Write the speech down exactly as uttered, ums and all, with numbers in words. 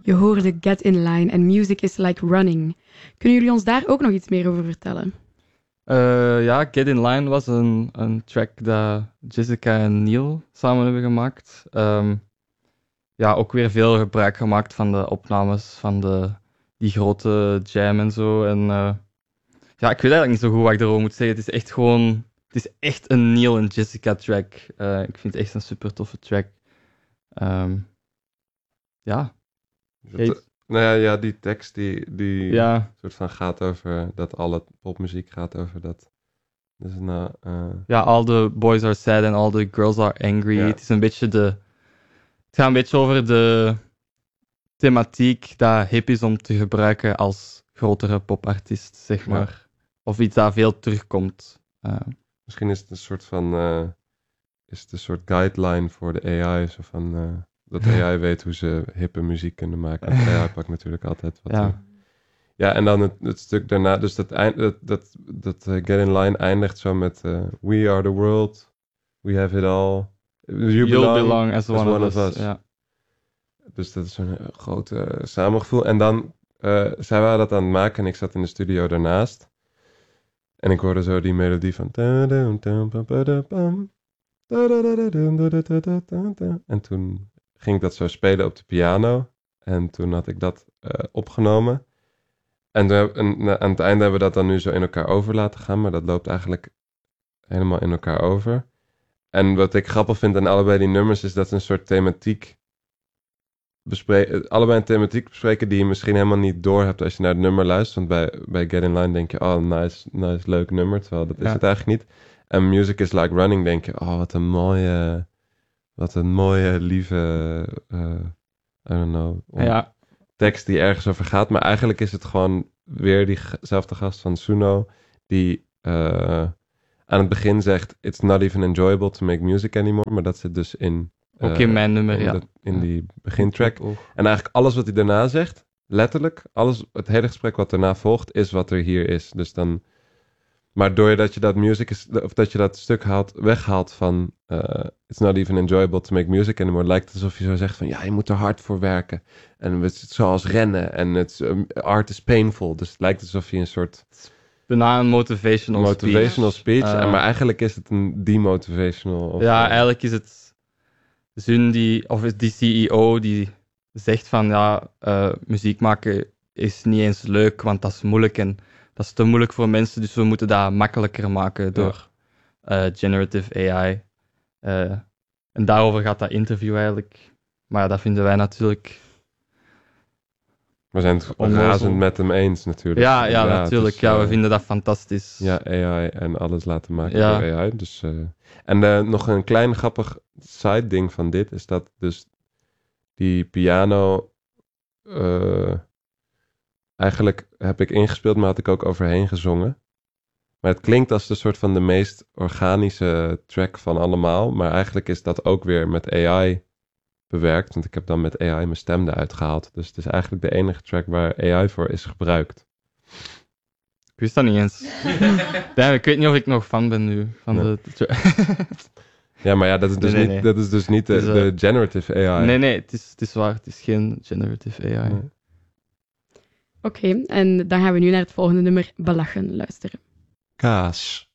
Je hoorde Get in Line en Music is Like Running. Kunnen jullie ons daar ook nog iets meer over vertellen? Uh, ja, Get in Line was een, een track dat Jessica en Neil samen hebben gemaakt. Um, ja, ook weer veel gebruik gemaakt van de opnames van de, die grote jam en zo. En uh, ja, ik weet eigenlijk niet zo goed wat ik erover moet zeggen. Het is echt gewoon... Het is echt een Neil en Jessica track. Uh, ik vind het echt een super toffe track. Um, ja. Dat, nou ja, ja, die tekst die, die ja. soort van gaat over dat alle popmuziek gaat over dat. Dus nou, uh... ja, all the boys are sad and all the girls are angry. Ja. Het is een beetje de. Het gaat een beetje over de thematiek dat hip is om te gebruiken als grotere popartiest, zeg maar. Ja. Of iets dat veel terugkomt. Uh. Misschien is het een soort van. Uh, is het een soort guideline voor de A I. Zo van. Uh... Dat A I weet hoe ze hippe muziek kunnen maken. De A I pakt natuurlijk altijd wat. Ja, uh, ja en dan het, het stuk daarna. Dus dat, eind, dat, dat, dat uh, Get in Line eindigt zo met... Uh, We are the world. We have it all. You You'll belong, belong as, as one, one of us. us. Ja. Dus dat is zo'n uh, groot uh, samengevoel. En dan... Uh, zij waren dat aan het maken en ik zat in de studio daarnaast. En ik hoorde zo die melodie van... En toen... ging ik dat zo spelen op de piano. En toen had ik dat uh, opgenomen. En, toen, en aan het einde hebben we dat dan nu zo in elkaar over laten gaan. Maar dat loopt eigenlijk helemaal in elkaar over. En wat ik grappig vind aan allebei die nummers... is dat ze een soort thematiek bespreken. Allebei een thematiek bespreken die je misschien helemaal niet door hebt... als je naar het nummer luistert. Want bij, bij Get in Line denk je... oh, nice, nice, leuk nummer. Terwijl dat is ja. het eigenlijk niet. En Music is Like Running denk je... oh, wat een mooie... Wat een mooie, lieve, uh, I don't know, ja. tekst die ergens over gaat. Maar eigenlijk is het gewoon weer diezelfde gast van Suno... die uh, aan het begin zegt... It's not even enjoyable to make music anymore. Maar dat zit dus in... Uh, Ook in mijn nummer, in ja. De, in die begintrack. En eigenlijk alles wat hij daarna zegt... letterlijk, alles, het hele gesprek wat daarna volgt... is wat er hier is. Dus dan... Maar doordat je dat music is, of dat je dat stuk haalt, weghaalt van uh, it's not even enjoyable to make music anymore, lijkt het alsof je zo zegt van ja, je moet er hard voor werken. En het is zoals rennen en het um, art is painful. Dus het lijkt alsof je een soort bijna een motivational, motivational speech. speech. Uh, maar eigenlijk is het een demotivational. Of, ja, eigenlijk is het Zun die, of is die C E O die zegt van ja, uh, muziek maken is niet eens leuk, want dat is moeilijk en dat is te moeilijk voor mensen, dus we moeten dat makkelijker maken door ja. uh, generative A I. Uh, en daarover gaat dat interview eigenlijk. Maar dat vinden wij natuurlijk... We zijn het razend met hem eens natuurlijk. Ja, ja, ja natuurlijk. Dus, ja, we uh, vinden dat fantastisch. Ja, A I en alles laten maken ja. door A I. Dus, uh, en uh, nog een klein grappig side ding van dit is dat dus die piano... Uh, Eigenlijk heb ik ingespeeld, maar had ik ook overheen gezongen. Maar het klinkt als de soort van de meest organische track van allemaal. Maar eigenlijk is dat ook weer met A I bewerkt. Want ik heb dan met A I mijn stem eruit gehaald. Dus het is eigenlijk de enige track waar A I voor is gebruikt. Ik wist dat niet eens. Damn, ik weet niet of ik nog fan ben nu. Van nee. de ja, maar ja, dat is dus, nee, nee, niet, nee. Dat is dus niet de, is, uh, de generative A I. Nee, nee, het is, het is waar. Het is geen generative A I. Nee. Oké, okay, en dan gaan we nu naar het volgende nummer, Belachen, luisteren. Kaas.